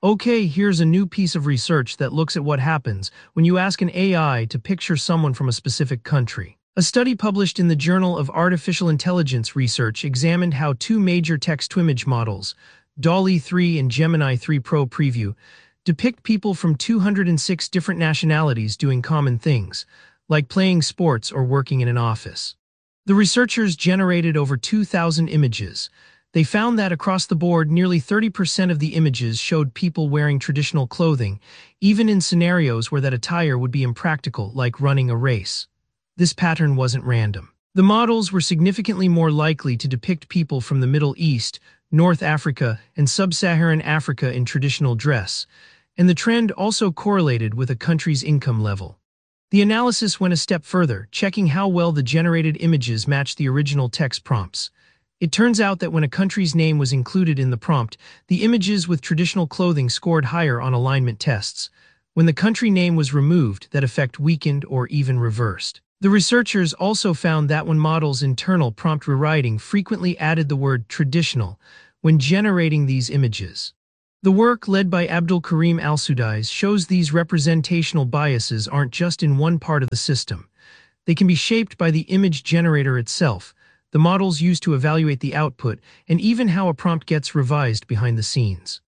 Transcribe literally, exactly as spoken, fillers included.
Okay, here's a new piece of research that looks at what happens when you ask an A I to picture someone from a specific country. A study published in the Journal of Artificial Intelligence Research examined how two major text-to-image models, DALL-E three and Gemini three Pro Preview, depict people from two hundred six different nationalities doing common things, like playing sports or working in an office. The researchers generated over two thousand images. They found that across the board, nearly thirty percent of the images showed people wearing traditional clothing, even in scenarios where that attire would be impractical, like running a race. This pattern wasn't random. The models were significantly more likely to depict people from the Middle East, North Africa, and Sub-Saharan Africa in traditional dress, and the trend also correlated with a country's income level. The analysis went a step further, checking how well the generated images matched the original text prompts. It turns out that when a country's name was included in the prompt, the images with traditional clothing scored higher on alignment tests. When the country name was removed, that effect weakened or even reversed. The researchers also found that when models' internal prompt rewriting frequently added the word traditional when generating these images. The work led by Abdul Karim Al-Sudais shows these representational biases aren't just in one part of the system. They can be shaped by the image generator itself, the models used to evaluate the output, and even how a prompt gets revised behind the scenes.